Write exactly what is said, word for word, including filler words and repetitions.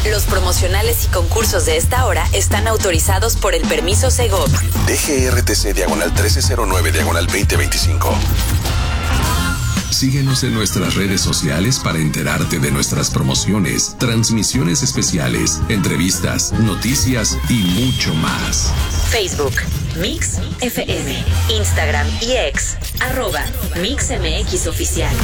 Los promocionales y concursos de esta hora están autorizados por el permiso Segov. D G R T C diagonal trece cero nueve diagonal veinte veinticinco. Síguenos en nuestras redes sociales para enterarte de nuestras promociones, transmisiones especiales, entrevistas, noticias y mucho más. Facebook, Mix F M. Instagram y X, arroba Mix M X Oficial.